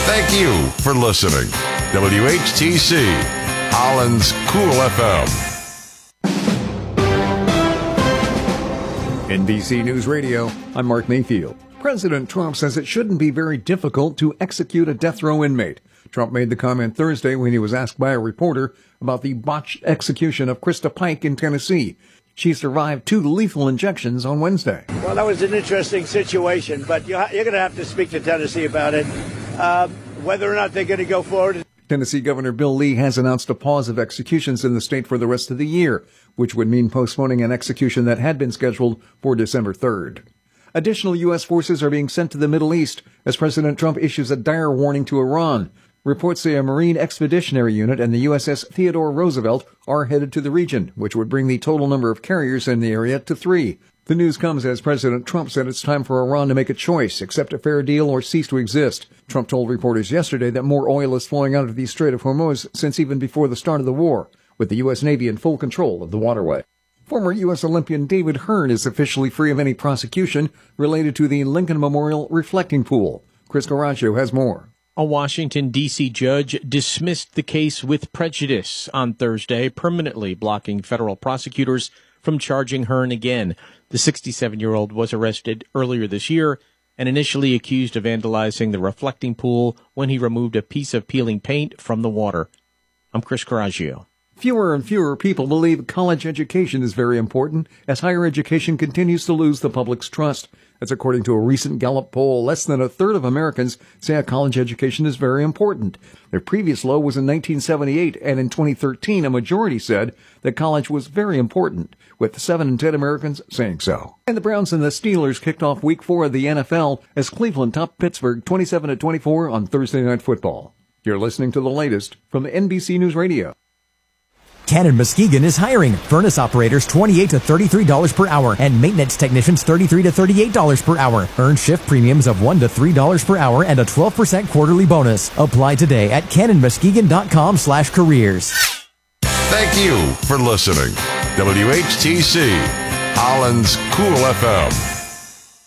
Thank you for listening. WHTC, Holland's Cool FM. NBC News Radio, I'm Mark Mayfield. President Trump says it shouldn't be very difficult to execute a death row inmate. Trump made the comment Thursday when he was asked by a reporter about the botched execution of Krista Pike in Tennessee. She survived 2 lethal injections on Wednesday. Well, that was an interesting situation, but you're going to have to speak to Tennessee about it, whether or not they're going to go forward. Tennessee Governor Bill Lee has announced a pause of executions in the state for the rest of the year, which would mean postponing an execution that had been scheduled for December 3rd. Additional U.S. forces are being sent to the Middle East as President Trump issues a dire warning to Iran. Reports say a Marine Expeditionary Unit and the USS Theodore Roosevelt are headed to the region, which would bring the total number of carriers in the area to 3. The news comes as President Trump said it's time for Iran to make a choice, accept a fair deal or cease to exist. Trump told reporters yesterday that more oil is flowing out of the Strait of Hormuz since even before the start of the war, with the U.S. Navy in full control of the waterway. Former U.S. Olympian David Hearn is officially free of any prosecution related to the Lincoln Memorial reflecting pool. Chris Coraggio has more. A Washington, D.C. judge dismissed the case with prejudice on Thursday, permanently blocking federal prosecutors from charging Hearn again. The 67-year-old was arrested earlier this year and initially accused of vandalizing the reflecting pool when he removed a piece of peeling paint from the water. I'm Chris Coraggio. Fewer and fewer people believe college education is very important as higher education continues to lose the public's trust. That's according to a recent Gallup poll. Less than a third of Americans say a college education is very important. Their previous low was in 1978, and in 2013, a majority said that college was very important, with 7 in 10 Americans saying so. And the Browns and the Steelers kicked off Week 4 of the NFL as Cleveland topped Pittsburgh 27-24 on Thursday Night Football. You're listening to the latest from NBC News Radio. Cannon Muskegon is hiring furnace operators $28 to $33 per hour and maintenance technicians $33 to $38 per hour. Earn shift premiums of $1 to $3 per hour and a 12% quarterly bonus. Apply today at cannonmuskegon.com/careers. Thank you for listening. WHTC, Holland's Cool FM.